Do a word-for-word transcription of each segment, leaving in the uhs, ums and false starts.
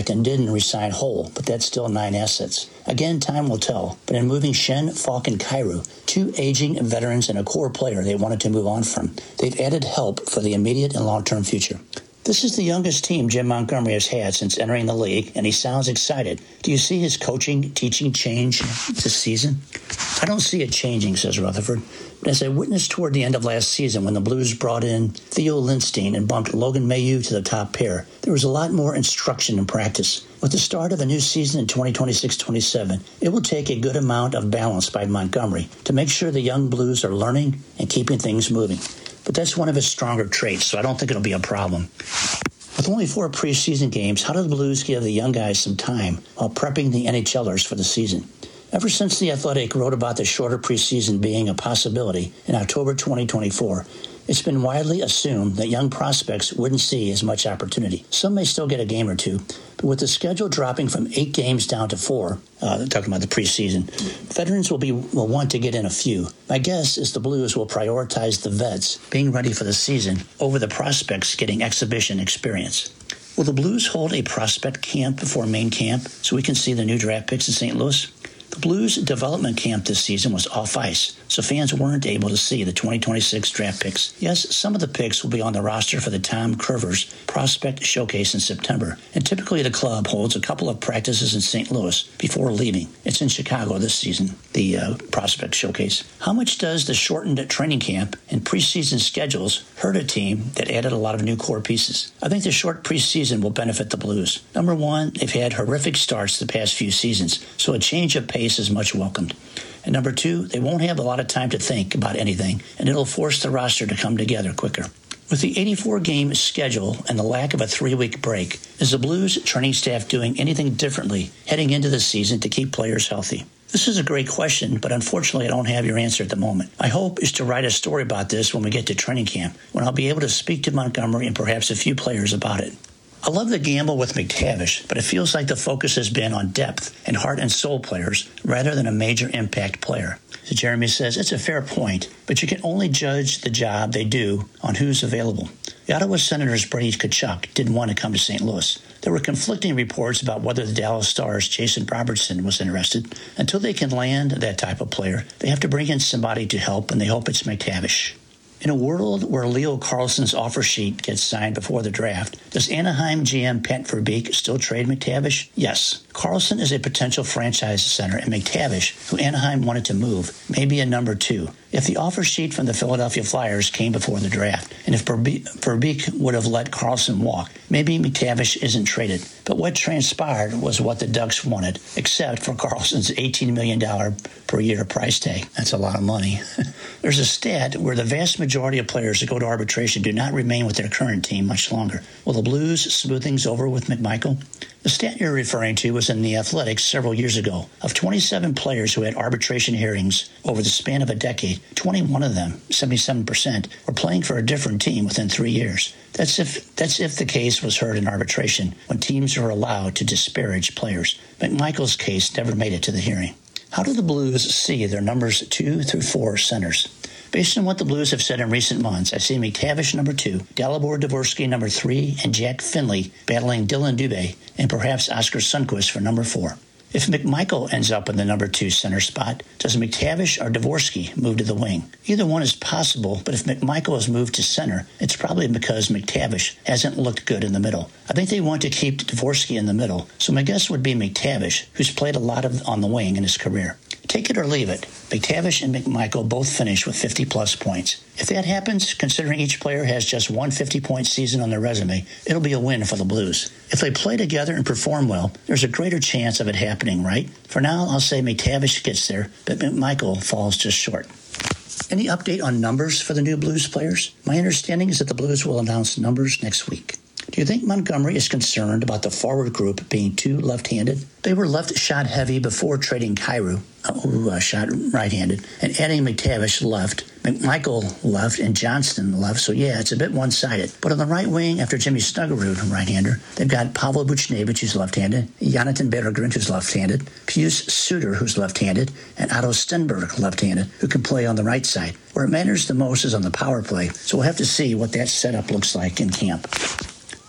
and didn't resign Hole, but that's still nine assets. Again, time will tell, but in moving Shen, Falk, and Kyrou, two aging veterans and a core player they wanted to move on from, they've added help for the immediate and long-term future. This is the youngest team Jim Montgomery has had since entering the league, and he sounds excited. Do you see his coaching, teaching change this season? I don't see it changing, says Rutherford. But as I witnessed toward the end of last season when the Blues brought in Theo Lindstein and bumped Logan Mailloux to the top pair, there was a lot more instruction and practice. With the start of a new season in twenty twenty-six twenty-seven, it will take a good amount of balance by Montgomery to make sure the young Blues are learning and keeping things moving. But that's one of his stronger traits, so I don't think it'll be a problem. With only four preseason games, how do the Blues give the young guys some time while prepping the NHLers for the season? Ever since The Athletic wrote about the shorter preseason being a possibility in October twenty twenty-four, it's been widely assumed that young prospects wouldn't see as much opportunity. Some may still get a game or two, but with the schedule dropping from eight games down to four, uh, talking about the preseason, veterans will be will want to get in a few. My guess is the Blues will prioritize the vets being ready for the season over the prospects getting exhibition experience. Will the Blues hold a prospect camp before main camp so we can see the new draft picks in Saint Louis? The Blues development camp this season was off ice, so fans weren't able to see the twenty twenty-six draft picks. Yes, some of the picks will be on the roster for the Tom Curvers Prospect Showcase in September, and typically the club holds a couple of practices in Saint Louis before leaving. It's in Chicago this season, the uh, Prospect Showcase. How much does the shortened training camp and preseason schedules hurt a team that added a lot of new core pieces? I think the short preseason will benefit the Blues. Number one, they've had horrific starts the past few seasons, so a change of pace is much welcomed. And number two, they won't have a lot of time to think about anything, and it'll force the roster to come together quicker. With the eighty-four game schedule and the lack of a three-week break, is the Blues training staff doing anything differently heading into the season to keep players healthy? This is a great question, but unfortunately I don't have your answer at the moment. My hope is to write a story about this when we get to training camp, when I'll be able to speak to Montgomery and perhaps a few players about it. I love the gamble with McTavish, but it feels like the focus has been on depth and heart and soul players rather than a major impact player. So Jeremy says, it's a fair point, but you can only judge the job they do on who's available. The Ottawa Senators' Brady Tkachuk didn't want to come to Saint Louis. There were conflicting reports about whether the Dallas Stars' Jason Robertson was interested. Until they can land that type of player, they have to bring in somebody to help, and they hope it's McTavish. In a world where Leo Carlsson's offer sheet gets signed before the draft, does Anaheim G M Pat Verbeek still trade McTavish? Yes. Carlsson is a potential franchise center, and McTavish, who Anaheim wanted to move, may be a number two. If the offer sheet from the Philadelphia Flyers came before the draft, and if Verbeek would have let Carlsson walk, maybe McTavish isn't traded. But what transpired was what the Ducks wanted, except for Carlsson's eighteen million dollars per year price tag. That's a lot of money. There's a stat where the vast majority of players that go to arbitration do not remain with their current team much longer. Will the Blues smooth things over with McMichael? The stat you're referring to was in The Athletic several years ago. Of twenty-seven players who had arbitration hearings over the span of a decade, twenty-one of them, seventy-seven percent, were playing for a different team within three years. That's if that's if the case was heard in arbitration, when teams are allowed to disparage players. McMichael's case never made it to the hearing. How do the Blues see their numbers two through four centers? Based on what the Blues have said in recent months, I see McTavish number two, Dalibor Dvorsky number three, and Jack Finley battling Dylan Dubé, and perhaps Oscar Sundqvist for number four. If McMichael ends up in the number two center spot, does McTavish or Dvorsky move to the wing? Either one is possible, but if McMichael is moved to center, it's probably because McTavish hasn't looked good in the middle. I think they want to keep Dvorsky in the middle, so my guess would be McTavish, who's played a lot of on the wing in his career. Take it or leave it, McTavish and McMichael both finish with fifty-plus points. If that happens, considering each player has just one fifty-point season on their resume, it'll be a win for the Blues. If they play together and perform well, there's a greater chance of it happening, right? For now, I'll say McTavish gets there, but McMichael falls just short. Any update on numbers for the new Blues players? My understanding is that the Blues will announce numbers next week. Do you think Montgomery is concerned about the forward group being too left-handed? They were left-shot heavy before trading Kyrou, who uh, shot right-handed, and adding McTavish left, McMichael left, and Johnston left. So, yeah, it's a bit one-sided. But on the right wing, after Jimmy Snuggerud, right-hander, they've got Pavel Buchnevich, who's left-handed, Jonathan Berggren, who's left-handed, Pius Suter, who's left-handed, and Otto Stenberg, left-handed, who can play on the right side. Where it matters the most is on the power play, so we'll have to see what that setup looks like in camp.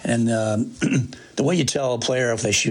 And um, the way you tell a player if they shoot